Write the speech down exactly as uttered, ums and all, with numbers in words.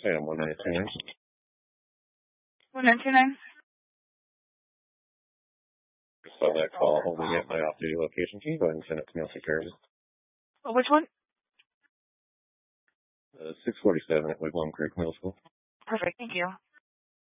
Item one nine two nine. one nine two nine. Saw that call holding at my off-duty location. Can you go ahead and send it to me? I'll take care of it. Oh, which one? Uh, six forty-seven at Wigwam Creek Middle School. Perfect. Thank you.